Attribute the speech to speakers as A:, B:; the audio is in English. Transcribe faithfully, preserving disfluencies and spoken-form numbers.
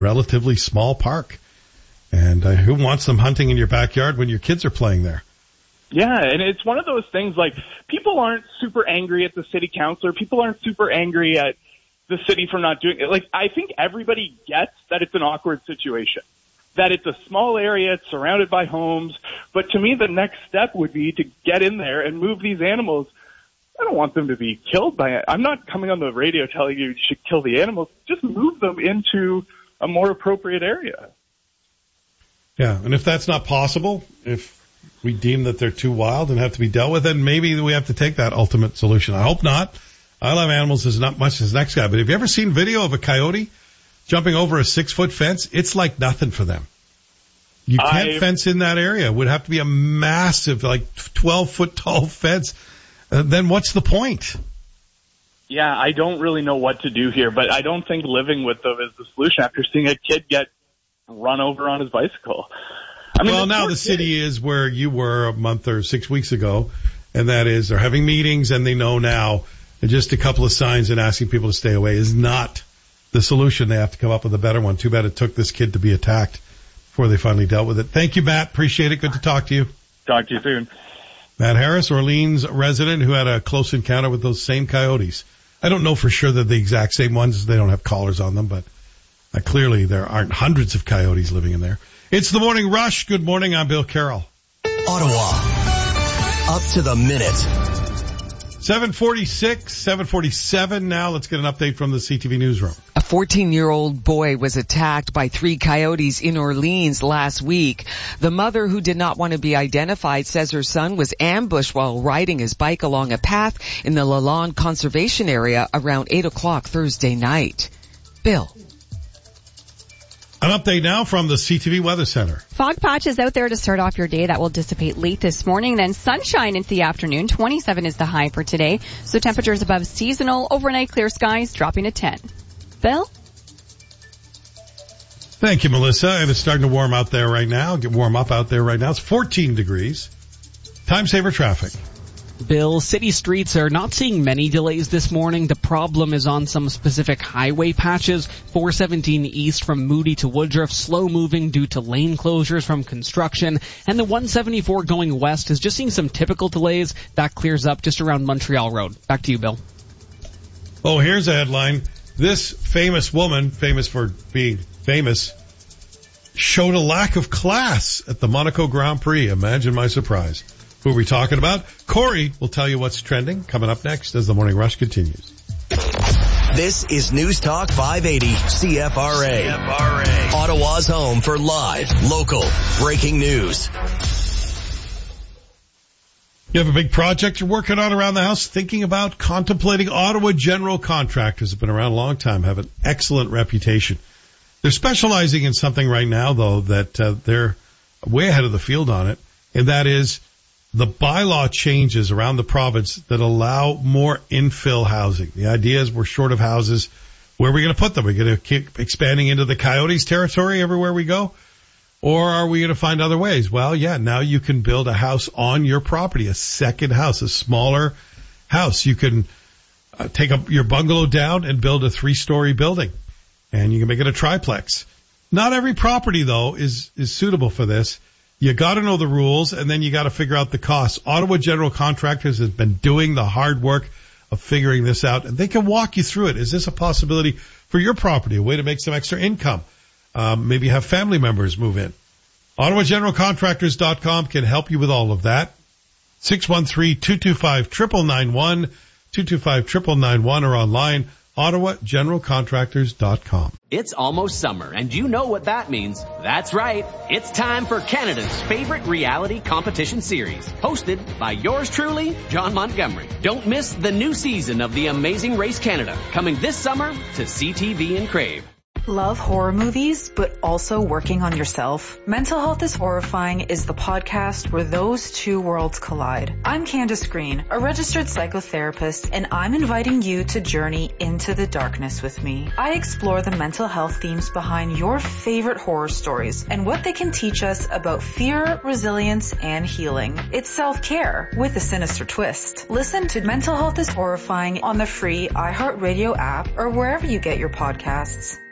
A: relatively small park. And uh, who wants them hunting in your backyard when your kids are playing there?
B: Yeah, and it's one of those things, like, people aren't super angry at the city councilor. People aren't super angry at the city for not doing it. Like, I think everybody gets that it's an awkward situation, that it's a small area, it's surrounded by homes. But to me, the next step would be to get in there and move these animals. I don't want them to be killed by it. I'm not coming on the radio telling you you should kill the animals. Just move them into a more appropriate area.
A: Yeah, and if that's not possible, if we deem that they're too wild and have to be dealt with, then maybe we have to take that ultimate solution. I hope not. I love animals as not much as the next guy, but have you ever seen video of a coyote jumping over a six-foot fence? It's like nothing for them. You can't I've, fence in that area. It would have to be a massive, like twelve-foot tall fence. Uh, then what's the point?
B: Yeah, I don't really know what to do here, but I don't think living with them is the solution after seeing a kid get run over on his bicycle. I mean,
A: well, now the city is where you were a month or six weeks ago, and that is they're having meetings and they know now, and just a couple of signs and asking people to stay away is not the solution. They have to come up with a better one. Too bad it took this kid to be attacked before they finally dealt with it. Thank you, Matt. Appreciate it. Good to talk to you.
B: Talk to you soon.
A: Matt Harris, Orleans resident who had a close encounter with those same coyotes. I don't know for sure they're the exact same ones. They don't have collars on them, but uh, clearly there aren't hundreds of coyotes living in there. It's the Morning Rush. Good morning. I'm Bill Carroll.
C: Ottawa. Up to the minute.
A: seven forty-six, seven forty-seven now. Let's get an update from the C T V newsroom.
D: A fourteen-year-old boy was attacked by three coyotes in Orleans last week. The mother, who did not want to be identified, says her son was ambushed while riding his bike along a path in the Lalonde Conservation Area around eight o'clock Thursday night. Bill.
A: An update now from the C T V Weather Center.
E: Fog patches out there to start off your day. That will dissipate late this morning. Then sunshine into the afternoon. twenty-seven is the high for today. So temperatures above seasonal. Overnight clear skies dropping to ten. Bill?
A: Thank you, Melissa. And it's starting to warm out there right now. Get warm up out there right now. It's fourteen degrees. Time saver traffic.
F: Bill, city streets are not seeing many delays this morning. The problem is on some specific highway patches. four seventeen east from Moody to Woodruff, slow moving due to lane closures from construction. And the one seventy-four going west is just seeing some typical delays. That clears up just around Montreal Road. Back to you, Bill.
A: Oh, here's a headline. This famous woman, famous for being famous, showed a lack of class at the Monaco Grand Prix. Imagine my surprise. Who are we talking about? Corey will tell you what's trending coming up next as the Morning Rush continues.
C: This is News Talk five eighty C F R A. C F R A. Ottawa's home for live, local, breaking news.
A: You have a big project you're working on around the house, thinking about, contemplating. Ottawa General Contractors have been around a long time, have an excellent reputation. They're specializing in something right now, though, that uh, they're way ahead of the field on it, and that is the bylaw changes around the province that allow more infill housing. The idea is we're short of houses. Where are we going to put them? Are we going to keep expanding into the coyotes territory everywhere we go? Or are we going to find other ways? Well, yeah, now you can build a house on your property, a second house, a smaller house. You can uh, take up your bungalow down and build a three-story building, and you can make it a triplex. Not every property, though, is, is suitable for this. You got to know the rules, and then you got to figure out the costs. Ottawa General Contractors has been doing the hard work of figuring this out, and they can walk you through it. Is this a possibility for your property, a way to make some extra income? Um, maybe have family members move in. Ottawa General Contractors dot com can help you with all of that. six one three, two two five, nine nine nine one, two two five, nine nine nine one, or online, Ottawa General Contractors dot com.
G: It's almost summer, and you know what that means. That's right. It's time for Canada's favorite reality competition series, hosted by yours truly, John Montgomery. Don't miss the new season of The Amazing Race Canada, coming this summer to C T V and Crave.
H: Love horror movies, but also working on yourself? Mental Health is Horrifying is the podcast where those two worlds collide. I'm Candace Green, a registered psychotherapist, and I'm inviting you to journey into the darkness with me. I explore the mental health themes behind your favorite horror stories and what they can teach us about fear, resilience, and healing. It's self-care with a sinister twist. Listen to Mental Health is Horrifying on the free iHeartRadio app or wherever you get your podcasts.